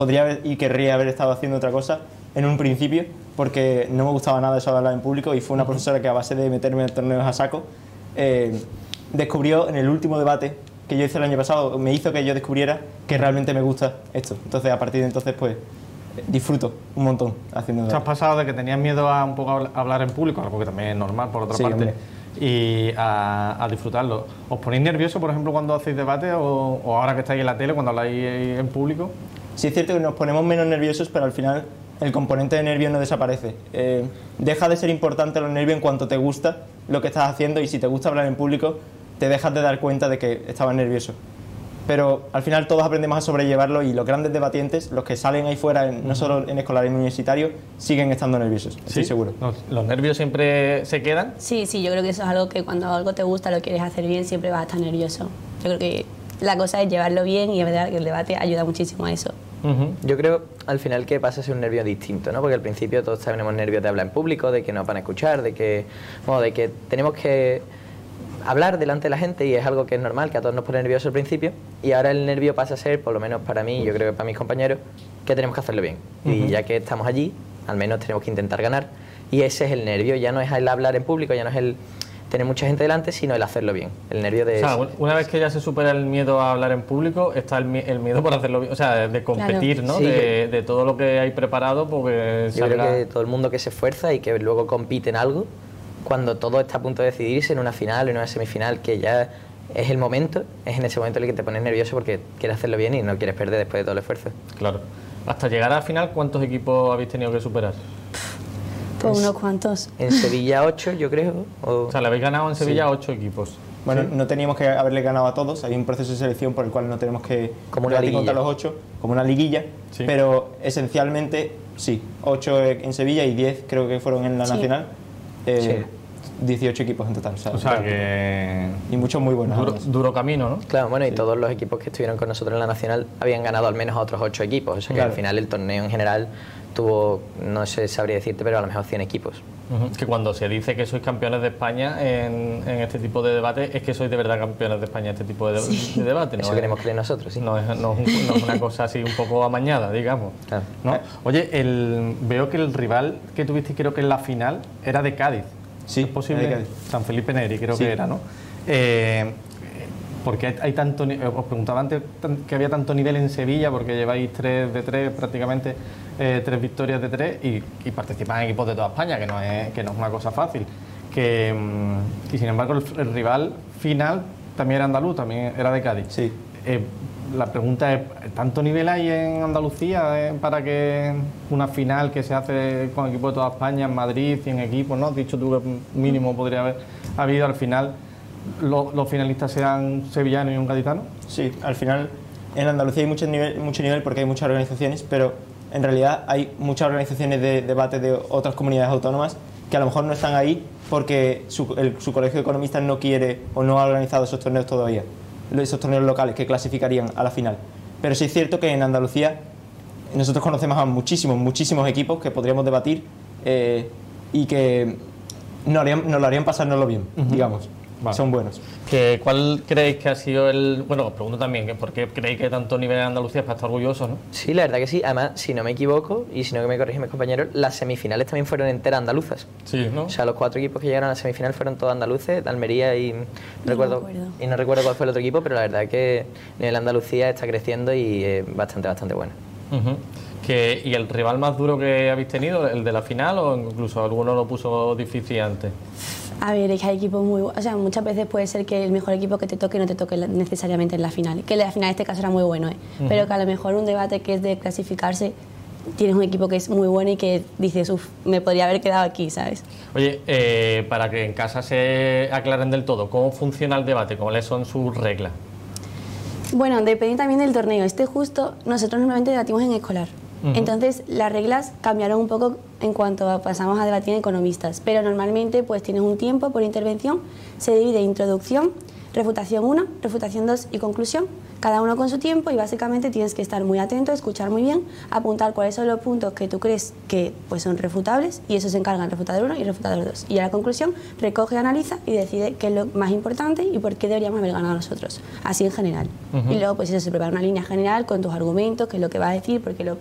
y querría haber estado haciendo otra cosa en un principio, porque no me gustaba nada eso de hablar en público, y fue una profesora que, a base de meterme en torneos a saco, descubrió en el último debate que yo hice el año pasado, me hizo que yo descubriera que realmente me gusta esto. Entonces, a partir de entonces, pues disfruto un montón haciendo debate. ¿Te has pasado de que tenías miedo a un poco hablar en público, algo que también es normal por otra parte, hombre, y a disfrutarlo? ¿Os ponéis nerviosos, por ejemplo, cuando hacéis debate o ahora que estáis en la tele, cuando habláis en público? Sí, es cierto que nos ponemos menos nerviosos, pero al final el componente de nervio no desaparece. Deja de ser importante los nervios en cuanto te gusta lo que estás haciendo, y si te gusta hablar en público, te dejas de dar cuenta de que estabas nervioso. Pero al final todos aprendemos a sobrellevarlo, y los grandes debatientes, los que salen ahí fuera, no solo en escolar, en universitario, siguen estando nerviosos, estoy seguro. ¿Los nervios siempre se quedan? Sí, yo creo que eso es algo que cuando algo te gusta, lo quieres hacer bien, siempre vas a estar nervioso. Yo creo que la cosa es llevarlo bien, y es verdad que el debate ayuda muchísimo a eso. Yo creo al final que pasa a ser un nervio distinto, ¿no? Porque al principio todos tenemos nervios de hablar en público, de que nos van a escuchar, de que tenemos que hablar delante de la gente, y es algo que es normal, que a todos nos pone nerviosos al principio, y ahora el nervio pasa a ser, por lo menos para mí, yo creo que para mis compañeros, que tenemos que hacerlo bien. Y ya que estamos allí, al menos tenemos que intentar ganar, y ese es el nervio. Ya no es el hablar en público, ya no es el tener mucha gente delante, sino el hacerlo bien. El nervio de... O sea, una vez que ya se supera el miedo a hablar en público, está el miedo por hacerlo bien, o sea, de competir, claro, ¿no? Sí, de todo lo que hay preparado, porque... Yo creo que todo el mundo que se esfuerza y que luego compite en algo, cuando todo está a punto de decidirse en una final o en una semifinal, que ya es el momento, es en ese momento en el que te pones nervioso porque quieres hacerlo bien y no quieres perder después de todo el esfuerzo. Claro. Hasta llegar a la final, ¿cuántos equipos habéis tenido que superar? Pues unos cuantos. En Sevilla 8, yo creo. O sea, le habéis ganado en Sevilla 8 equipos. Bueno, no teníamos que haberle ganado a todos, hay un proceso de selección por el cual no tenemos que debatir contra los 8, como una liguilla, pero esencialmente sí, 8 en Sevilla y 10 creo que fueron en la nacional, 18 equipos en total. O sea que... Y muchos muy buenos. Duro camino, ¿no? Claro, bueno, y todos los equipos que estuvieron con nosotros en la nacional habían ganado al menos a otros 8 equipos, o sea que al final el torneo en general tuvo, no sé, sabría decirte, pero a lo mejor 100 equipos. Que cuando se dice que sois campeones de España en este tipo de debate, es que sois de verdad campeones de España en este tipo de debate, ¿no? Eso queremos creer nosotros, sí. No es una cosa así un poco amañada, digamos. Claro. ¿No? Oye, veo que el rival que tuviste, creo que en la final, era de Cádiz. Sí, ¿es posible? de Cádiz. San Felipe Neri, creo que era, ¿no? Porque hay tanto... Os preguntaba antes que había tanto nivel en Sevilla, porque lleváis 3 de 3 prácticamente, 3 victorias de 3, y participáis en equipos de toda España, que no es una cosa fácil. Y sin embargo el rival final también era andaluz, también era de Cádiz. Sí. La pregunta es, ¿tanto nivel hay en Andalucía para que una final que se hace con equipos de toda España, en Madrid, 100 equipos, ¿no? Has dicho tú que mínimo podría haber habido al final... ¿Los finalistas sean sevillanos y un gaditano? Sí, al final en Andalucía hay mucho nivel porque hay muchas organizaciones, pero en realidad hay muchas organizaciones de debate de otras comunidades autónomas que a lo mejor no están ahí porque su colegio de economistas no quiere o no ha organizado esos torneos todavía, esos torneos locales que clasificarían a la final. Pero sí es cierto que en Andalucía nosotros conocemos a muchísimos equipos que podríamos debatir y que nos lo harían pasárnoslo bien, digamos. Vale. Son buenos. ¿Cuál creéis que ha sido el...? Bueno, os pregunto también, ¿por qué creéis que hay tanto nivel en Andalucía para estar orgullosos, no? Sí, la verdad que sí. Además, si no me equivoco, y si no que me corrigen mis compañeros, las semifinales también fueron enteras andaluzas. Sí, ¿no? O sea, los 4 equipos que llegaron a la semifinal fueron todos andaluces, de Almería y... No recuerdo cuál fue el otro equipo, pero la verdad que el nivel de Andalucía está creciendo y es bastante bueno. ¿Y el rival más duro que habéis tenido, el de la final, o incluso alguno lo puso difícil antes? A ver, es que hay equipos muy buenos. O sea, muchas veces puede ser que el mejor equipo que te toque no te toque necesariamente en la final. Que la final en este caso era muy bueno, pero que a lo mejor un debate que es de clasificarse, tienes un equipo que es muy bueno y que dices, me podría haber quedado aquí, ¿sabes? Oye, para que en casa se aclaren del todo, ¿cómo funciona el debate? ¿Cuáles son sus reglas? Bueno, depende también del torneo. Justo, nosotros normalmente debatimos en escolar. Entonces las reglas cambiaron un poco en cuanto pasamos a debatir en economistas, pero normalmente pues tienes un tiempo por intervención, se divide introducción, refutación 1, refutación 2 y conclusión, cada uno con su tiempo, y básicamente tienes que estar muy atento, escuchar muy bien, apuntar cuáles son los puntos que tú crees que pues, son refutables, y eso se encarga el refutador 1 y el refutador 2. Y a la conclusión recoge, analiza y decide qué es lo más importante y por qué deberíamos haber ganado nosotros, así en general. Y luego pues eso, se prepara una línea general con tus argumentos, qué es lo que vas a decir, por qué lo